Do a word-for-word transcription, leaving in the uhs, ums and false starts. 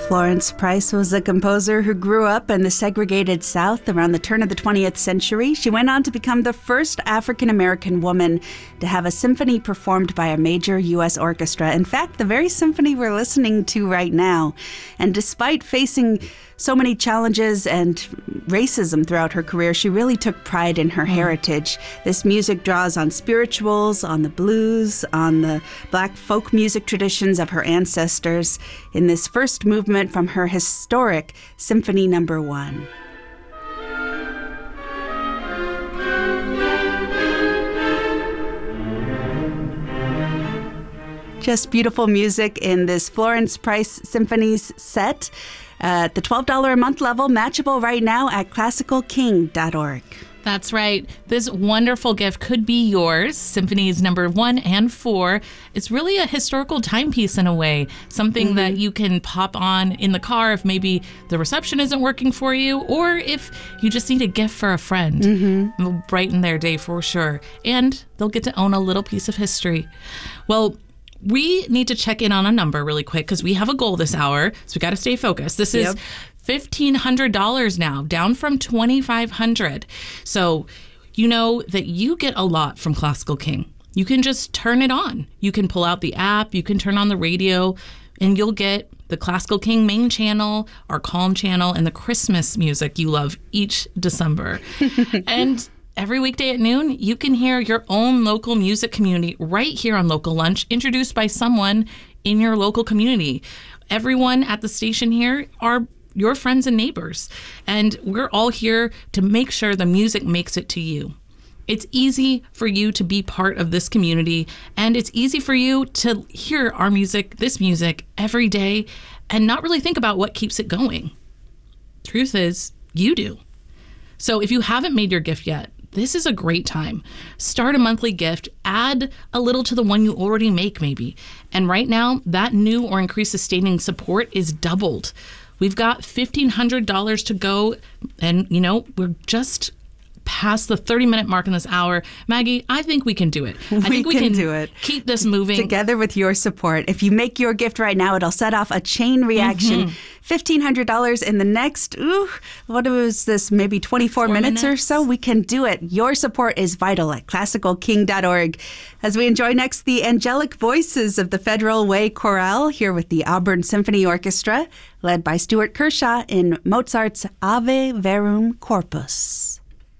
Florence Price was a composer who grew up in the segregated South around the turn of the twentieth century. She went on to become the first African-American woman to have a symphony performed by a major U S orchestra. In fact, the very symphony we're listening to right now. And despite facing so many challenges and racism throughout her career, she really took pride in her mm. heritage. This music draws on spirituals, on the blues, on the black folk music traditions of her ancestors in this first movement from her historic Symphony Number One. Just beautiful music in this Florence Price Symphonies set. At the twelve dollars a month level, matchable right now at classical king dot org. That's right. This wonderful gift could be yours. Symphonies number one and four. It's really a historical timepiece in a way, something mm-hmm. that you can pop on in the car if maybe the reception isn't working for you, or if you just need a gift for a friend. Mm-hmm. It'll brighten their day for sure. And they'll get to own a little piece of history. Well, we need to check in on a number really quick because we have a goal this hour, so we got to stay focused. This is yep. fifteen hundred dollars now, down from twenty-five hundred dollars. So you know that you get a lot from Classical King. You can just turn it on. You can pull out the app, you can turn on the radio, and you'll get the Classical King main channel, our Calm channel, and the Christmas music you love each December. And every weekday at noon, you can hear your own local music community right here on Local Lunch, introduced by someone in your local community. Everyone at the station here are your friends and neighbors, and we're all here to make sure the music makes it to you. It's easy for you to be part of this community, and it's easy for you to hear our music, this music, every day, and not really think about what keeps it going. Truth is, you do. So if you haven't made your gift yet, this is a great time. Start a monthly gift, add a little to the one you already make maybe. And right now, that new or increased sustaining support is doubled. We've got fifteen hundred dollars to go, and you know, we're just past the thirty minute mark in this hour. Maggie, I think we can do it. I we think we can, can do it. Keep this moving. Together with your support. If you make your gift right now, it'll set off a chain reaction. Mm-hmm. fifteen hundred dollars in the next, ooh, what was this, maybe twenty-four minutes, minutes or so? We can do it. Your support is vital at classical king dot org. As we enjoy next the angelic voices of the Federal Way Chorale here with the Auburn Symphony Orchestra, led by Stuart Kershaw in Mozart's Ave Verum Corpus.